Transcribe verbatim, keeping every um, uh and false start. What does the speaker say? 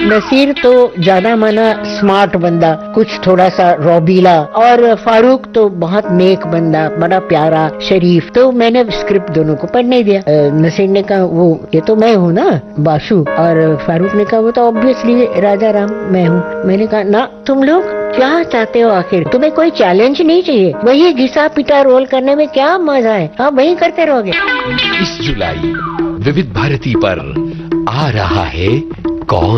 नसीर तो जाना माना स्मार्ट बंदा, कुछ थोड़ा सा रौबीला, और फारूक तो बहुत नेक बंदा, बड़ा प्यारा शरीफ। तो मैंने स्क्रिप्ट दोनों को पढ़ने दिया। नसीर ने कहा वो ये तो मैं हूँ ना बासु, और फारूक ने कहा वो तो ऑब्वियसली राजा राम मैं हूँ। मैंने कहा ना, तुम लोग क्या चाहते हो आखिर? तुम्हें कोई चैलेंज नहीं चाहिए? वही घिसा पिटा रोल करने में क्या मजा है? आप वही करते रहोगे। इस जुलाई विविध भारती पर आ रहा है कौन